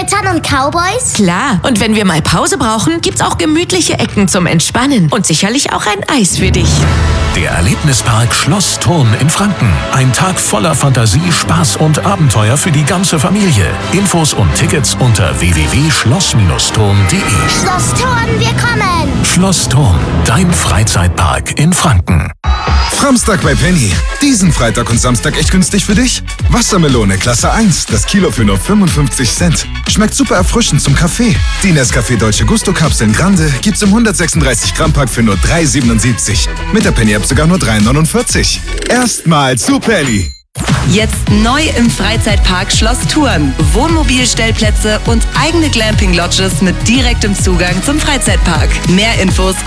Rittern und Cowboys? Klar, und wenn wir mal Pause brauchen, gibt's auch gemütliche Ecken zum Entspannen und sicherlich auch ein Eis für dich. Der Erlebnispark Schloss Thurn in Franken. Ein Tag voller Fantasie, Spaß und Abenteuer für die ganze Familie. Infos und Tickets unter www.schloss-thurn.de. Schloss Thurn, wir kommen! Schloss Thurn, dein Freizeitpark in Franken. Framstag bei Penny. Diesen Freitag und Samstag echt günstig für dich? Wassermelone Klasse 1, das Kilo für nur 55 Cent. Schmeckt super erfrischend zum Kaffee. Die Nescafé Dolce Gusto Kapseln Grande gibt's im 136 Gramm Pack für nur 3,77. Mit der Penny App sogar nur 3,49. Erstmal zu Penny. Jetzt neu im Freizeitpark Schloss Thurn. Wohnmobilstellplätze und eigene Glamping-Lodges mit direktem Zugang zum Freizeitpark. Mehr Infos